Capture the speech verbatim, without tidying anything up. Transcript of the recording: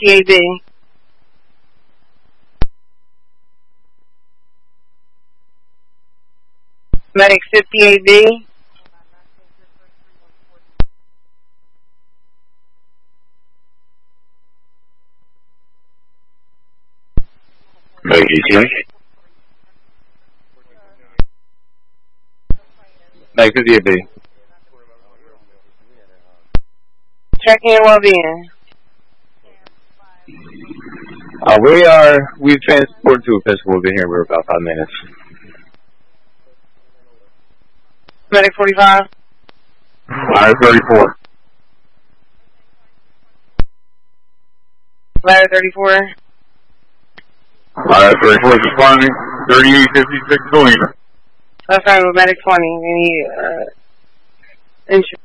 fifty-eight B. Medic fifty-eight B. Medic eighteen. Medic fifty-eight B. Checking in well-being. Uh, we are, we've transported to Episcopal. We've been here for about five minutes. Medic forty-five. Ladder thirty-four. Ladder thirty-four. Ladder thirty-four is responding. thirty-eight fifty-six Galena. Left side with medic twenty. Any, uh, insurance.